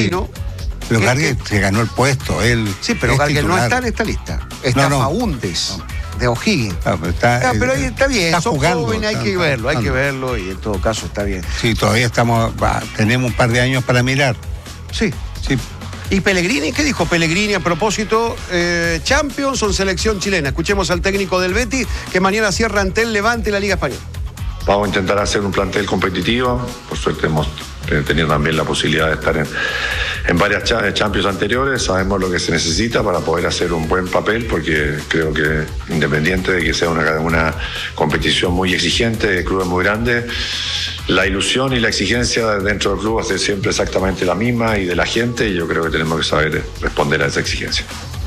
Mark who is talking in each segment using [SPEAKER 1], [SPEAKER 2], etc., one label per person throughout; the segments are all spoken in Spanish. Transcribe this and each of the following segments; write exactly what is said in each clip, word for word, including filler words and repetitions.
[SPEAKER 1] argentino.
[SPEAKER 2] Sí. Pero
[SPEAKER 1] que,
[SPEAKER 2] Garguel
[SPEAKER 1] que,
[SPEAKER 2] se ganó el puesto. Él
[SPEAKER 1] sí, pero Garguel no está en esta lista. Está no, no. Faúndez, no. de O'Higgins.
[SPEAKER 2] Ah, pero, está,
[SPEAKER 1] ah, pero ahí está bien,
[SPEAKER 2] está
[SPEAKER 1] son
[SPEAKER 2] jugando,
[SPEAKER 1] jóvenes, hay
[SPEAKER 2] está,
[SPEAKER 1] que
[SPEAKER 2] está
[SPEAKER 1] verlo,
[SPEAKER 2] jugando.
[SPEAKER 1] hay que verlo y en todo caso está bien.
[SPEAKER 2] Sí, todavía estamos, va, tenemos un par de años para mirar.
[SPEAKER 1] Sí.
[SPEAKER 2] Sí.
[SPEAKER 1] ¿Y Pellegrini? ¿Qué dijo Pellegrini a propósito? Eh, Champions o selección chilena. Escuchemos al técnico del Betis que mañana cierra ante el Levante la Liga Española.
[SPEAKER 3] Vamos a intentar hacer un plantel competitivo. Por suerte hemos tenido también la posibilidad de estar en, en varias Champions anteriores. Sabemos lo que se necesita para poder hacer un buen papel, porque creo que independiente de que sea una, una competición muy exigente, de clubes muy grandes, la ilusión y la exigencia dentro del club va a ser siempre exactamente la misma y de la gente, y yo creo que tenemos que saber responder a esa exigencia.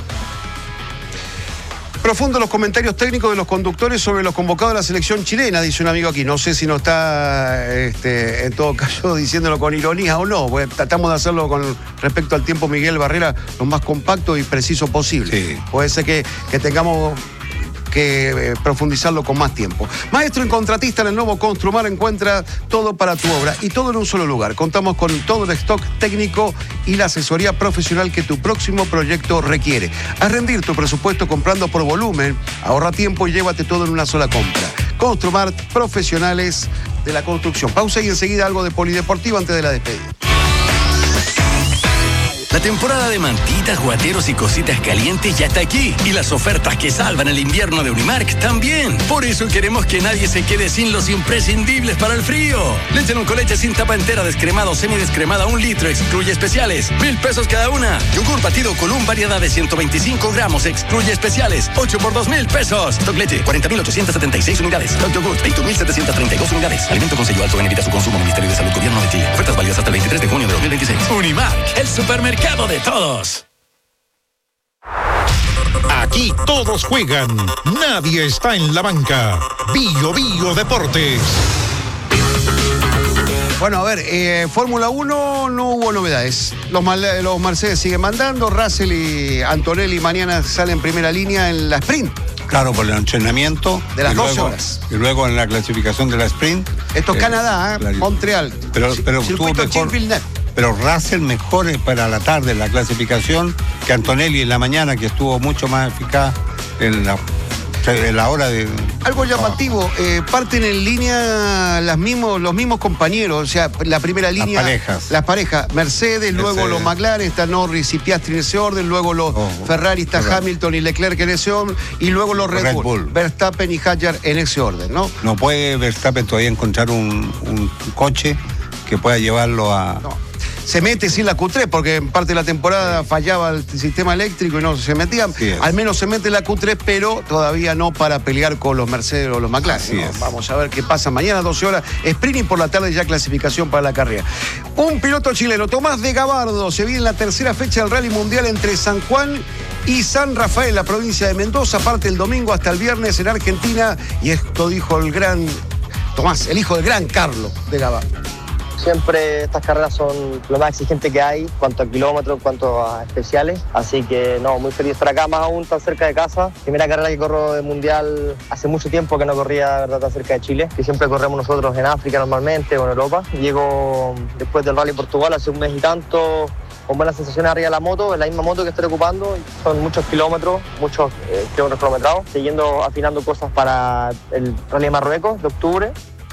[SPEAKER 1] Profundo los comentarios técnicos de los conductores sobre los convocados de la selección chilena, dice un amigo aquí. No sé si no está, este, en todo caso, diciéndolo con ironía o no. Pues tratamos de hacerlo con respecto al tiempo Miguel Barrera lo más compacto y preciso posible.
[SPEAKER 2] Sí.
[SPEAKER 1] Puede ser que, que tengamos que eh, profundizarlo con más tiempo. Maestro en contratista en el nuevo Construmar encuentra todo para tu obra y todo en un solo lugar. Contamos con todo el stock técnico y la asesoría profesional que tu próximo proyecto requiere. Haz rendir tu presupuesto comprando por volumen, ahorra tiempo y llévate todo en una sola compra. Construmar, profesionales de la construcción. Pausa y enseguida algo de polideportivo antes de la despedida.
[SPEAKER 4] La temporada de mantitas, guateros y cositas calientes ya está aquí. Y las ofertas que salvan el invierno de Unimark también. Por eso queremos que nadie se quede sin los imprescindibles para el frío. Leche Noncoleche sin tapa entera, descremada o semidescremada, un litro, excluye especiales. Mil pesos cada una. Yogur batido Column, variedad de ciento veinticinco gramos, excluye especiales. ocho por dos mil pesos. Doc Leche, cuarenta mil ochocientas setenta y seis unidades. Doc Yogur, veintiún mil setecientas treinta y dos unidades. Alimento con sello alto en evita su consumo. Ministerio de Salud, Gobierno de Chile. Ofertas válidas hasta el veintitrés de junio de dos mil veintiséis. Unimark, el supermercado de todos.
[SPEAKER 5] Aquí todos juegan, nadie está en la banca. Bio Bio Deportes.
[SPEAKER 1] Bueno, a ver, eh, Fórmula uno no hubo novedades. Los, los Mercedes siguen mandando. Russell y Antonelli mañana salen en primera línea en la sprint.
[SPEAKER 2] Claro, por el entrenamiento.
[SPEAKER 1] De las doce
[SPEAKER 2] luego,
[SPEAKER 1] horas.
[SPEAKER 2] Y luego en la clasificación de la sprint.
[SPEAKER 1] Esto es eh, Canadá, ¿eh? Montreal.
[SPEAKER 2] Pero, pero estuvo mejor. Pero Russell mejor para la tarde en la clasificación que Antonelli en la mañana, que estuvo mucho más eficaz en la, en la hora de...
[SPEAKER 1] Algo llamativo, eh, parten en línea las mismos, los mismos compañeros, o sea, la primera línea...
[SPEAKER 2] Las parejas.
[SPEAKER 1] Las parejas, Mercedes, Mercedes. Luego los McLaren, está Norris y Piastri en ese orden, luego los oh, Ferrari, está Ferrari. Hamilton y Leclerc en ese orden, y luego los Red, Red Bull, Bull, Verstappen y Hadjar en ese orden, ¿no?
[SPEAKER 2] No puede Verstappen todavía encontrar un, un coche que pueda llevarlo a...
[SPEAKER 1] No. Se mete sin la Q tres, porque en parte de la temporada sí. fallaba el sistema eléctrico y no se metían. Sí, al menos se mete la Q tres, pero todavía no para pelear con los Mercedes o los McLaren. ¿no? Vamos a ver qué pasa mañana, doce horas. Sprint y por la tarde ya clasificación para la carrera. Un piloto chileno, Tomás de Gabardo, se viene en la tercera fecha del Rally Mundial entre San Juan y San Rafael, la provincia de Mendoza. Parte el domingo hasta el viernes en Argentina. Y esto dijo el gran Tomás, el hijo del gran Carlos de Gabardo.
[SPEAKER 6] Siempre estas carreras son lo más exigente que hay, cuanto a kilómetros, cuanto a especiales. Así que no, muy feliz de estar acá, más aún tan cerca de casa. Primera carrera que corro de mundial hace mucho tiempo que no corría, verdad, tan cerca de Chile, que siempre corremos nosotros en África normalmente o en Europa. Llego después del Rally Portugal hace un mes y tanto, con buenas sensaciones arriba de la moto, en la misma moto que estoy ocupando. Son muchos kilómetros, muchos eh, kilómetros kilometrados, siguiendo afinando cosas para el Rally de Marruecos de octubre.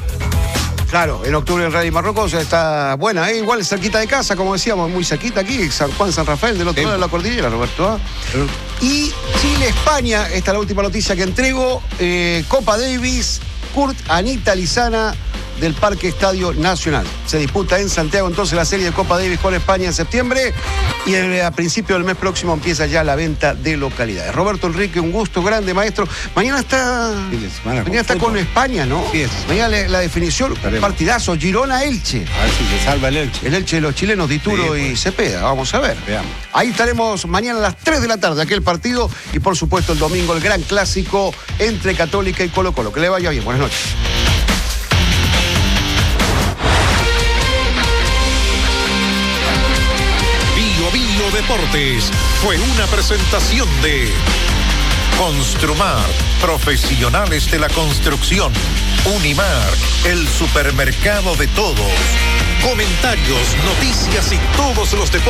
[SPEAKER 1] Claro, en octubre el Rally Marruecos está buena, ¿eh? Igual cerquita de casa, como decíamos, muy cerquita aquí, San Juan, San Rafael, del otro lado de la cordillera, Roberto. ¿eh? Y Chile-España, esta es la última noticia que entrego, eh, Copa Davis, Kurt Anita Lizana del Parque Estadio Nacional. Se disputa en Santiago entonces la serie de Copa Davis con España en septiembre y a principio del mes próximo empieza ya la venta de localidades. Roberto Enrique, un gusto grande, maestro. Mañana está, mañana con, está con España, ¿no?
[SPEAKER 2] Sí, es.
[SPEAKER 1] Mañana la, la definición, Estaremos. partidazo, Girona-Elche.
[SPEAKER 2] A ver si se salva el Elche.
[SPEAKER 1] El Elche de los chilenos, Dituro sí, pues. y Cepeda, vamos a ver.
[SPEAKER 2] Veamos.
[SPEAKER 1] Ahí estaremos mañana a las tres de la tarde, aquel partido, y por supuesto el domingo el gran clásico entre Católica y Colo-Colo. Que le vaya bien, buenas noches.
[SPEAKER 5] Deportes fue una presentación de Construmar, profesionales de la construcción. Unimark, el supermercado de todos. Comentarios, noticias y todos los deportes.